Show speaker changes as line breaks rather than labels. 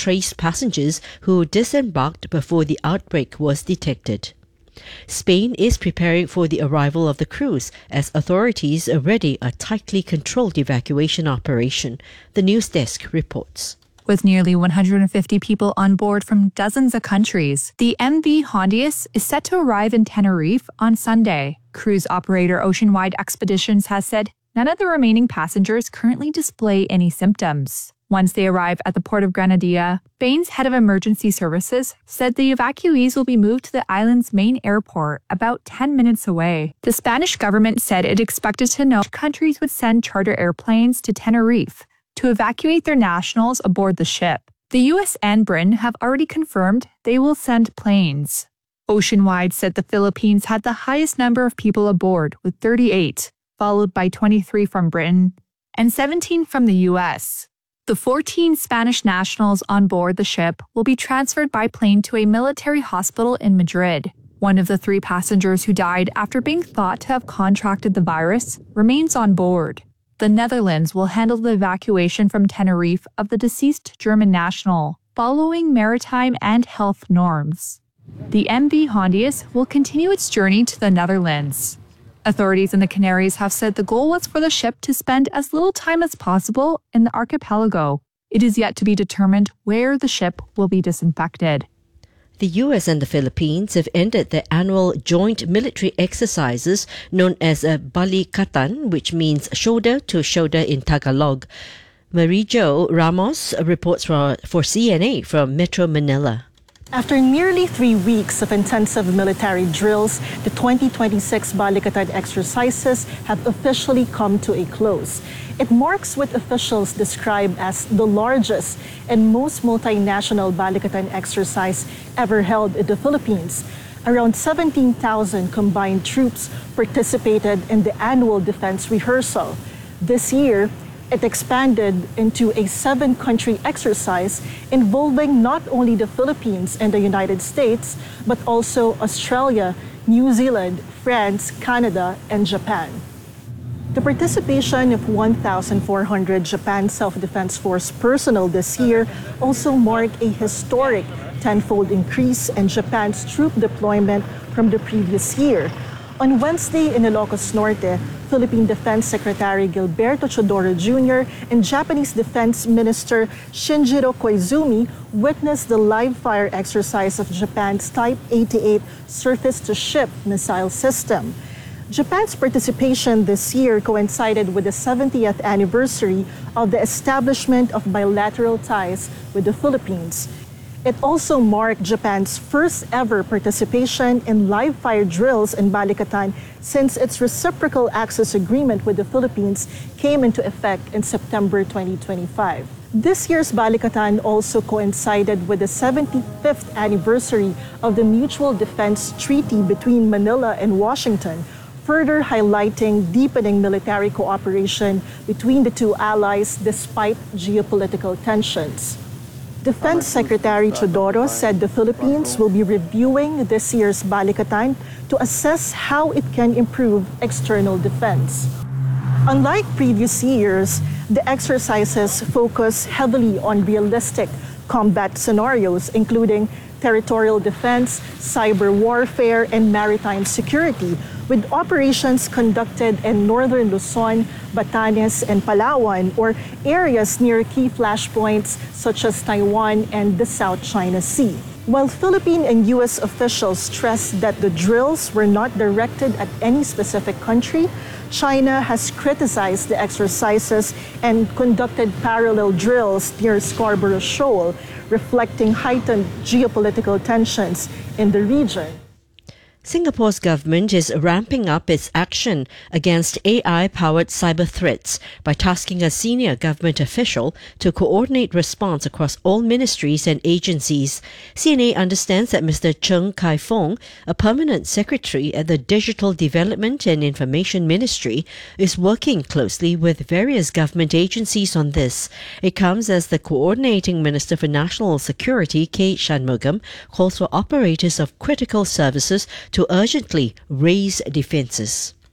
trace passengers who disembarked before the outbreak was detected. Spain is preparing for the arrival of the cruise as authorities are ready a tightly controlled evacuation operation, the news desk reports.
With nearly 150 people on board from dozens of countries, the MV Hondius is set to arrive in Tenerife on Sunday. Cruise operator Oceanwide Expeditions has said none of the remaining passengers currently display any symptoms. Once they arrive at the port of Granadilla, Spain's head of emergency services said the evacuees will be moved to the island's main airport about 10 minutes away. The Spanish government said it expected to know countries would send charter airplanes to Tenerife to evacuate their nationals aboard the ship. The US and Britain have already confirmed they will send planes. Oceanwide said the Philippines had the highest number of people aboard, with 38, followed by 23 from Britain and 17 from the US. The 14 Spanish nationals on board the ship will be transferred by plane to a military hospital in Madrid. One of the 3 passengers who died after being thought to have contracted the virus remains on board. The Netherlands will handle the evacuation from Tenerife of the deceased German national, following maritime and health norms. The MV Hondius will continue its journey to the Netherlands. Authorities in the Canaries have said the goal was for the ship to spend as little time as possible in the archipelago. It is yet to be determined where the ship will be disinfected.
The US and the Philippines have ended their annual joint military exercises known as Balikatan, which means shoulder to shoulder in Tagalog. Marijo Ramos reports for CNA from Metro Manila.
After nearly 3 weeks of intensive military drills, the 2026 Balikatan exercises have officially come to a close. It marks what officials describe as the largest and most multinational Balikatan exercise ever held in the Philippines. Around 17,000 combined troops participated in the annual defense rehearsal. This year, it expanded into a 7-country exercise involving not only the Philippines and the United States, but also Australia, New Zealand, France, Canada, and Japan. The participation of 1,400 Japan Self-Defense Force personnel this year also marked a historic 10-fold increase in Japan's troop deployment from the previous year. On Wednesday in Ilocos Norte, Philippine Defense Secretary Gilberto Chodoro Jr. and Japanese Defense Minister Shinjiro Koizumi witnessed the live-fire exercise of Japan's Type 88 surface-to-ship missile system. Japan's participation this year coincided with the 70th anniversary of the establishment of bilateral ties with the Philippines. It also marked Japan's first ever participation in live-fire drills in Balikatan since its reciprocal access agreement with the Philippines came into effect in September 2025. This year's Balikatan also coincided with the 75th anniversary of the Mutual Defense Treaty between Manila and Washington, further highlighting deepening military cooperation between the two allies despite geopolitical tensions. Defense Secretary Chodoro said the Philippines will be reviewing this year's Balikatan to assess how it can improve external defense. Unlike previous years, the exercises focus heavily on realistic combat scenarios, including territorial defense, cyber warfare, and maritime security, with operations conducted in northern Luzon, Batanes, and Palawan, or areas near key flashpoints such as Taiwan and the South China Sea. While Philippine and U.S. officials stressed that the drills were not directed at any specific country, China has criticized the exercises and conducted parallel drills near Scarborough Shoal, reflecting heightened geopolitical tensions in the region.
Singapore's government is ramping up its action against AI-powered cyber threats by tasking a senior government official to coordinate response across all ministries and agencies. CNA understands that Mr. Cheng Kai-Fong, a permanent secretary at the Digital Development and Information Ministry, is working closely with various government agencies on this. It comes as the Coordinating Minister for National Security, K. Shanmugam, calls for operators of critical services to urgently raise defences.